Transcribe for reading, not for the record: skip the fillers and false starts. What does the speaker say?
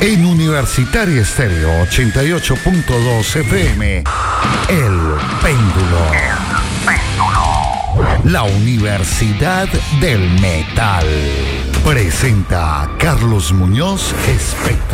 En Universitaria Estéreo 88.2 FM, El Péndulo. La Universidad del Metal presenta a Carlos Muñoz, Espectro.